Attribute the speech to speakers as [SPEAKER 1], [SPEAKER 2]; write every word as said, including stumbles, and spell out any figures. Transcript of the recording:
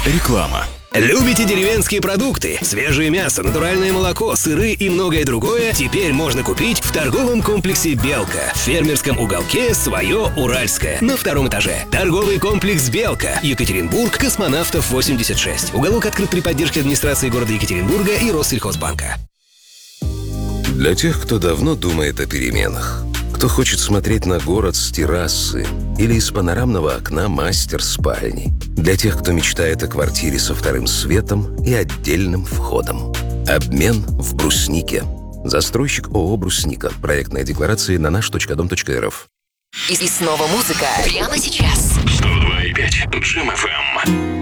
[SPEAKER 1] Реклама.
[SPEAKER 2] Любите деревенские продукты? Свежее мясо, натуральное молоко, сыры и многое другое теперь можно купить в торговом комплексе «Белка». В фермерском уголке «Свое Уральское» на втором этаже. Торговый комплекс «Белка», Екатеринбург, Космонавтов, восемьдесят шесть. Уголок открыт при поддержке администрации города Екатеринбурга и Россельхозбанка.
[SPEAKER 3] Для тех, кто давно думает о переменах, кто хочет смотреть на город с террасы или из панорамного окна мастер-спальни. Для тех, кто мечтает о квартире со вторым светом и отдельным входом. Обмен в бруснике. Застройщик ООО «Брусника». Проектная декларация на наш точка дом точка рф.
[SPEAKER 4] И, и снова музыка прямо сейчас.
[SPEAKER 1] сто два и пять Джем эф эм.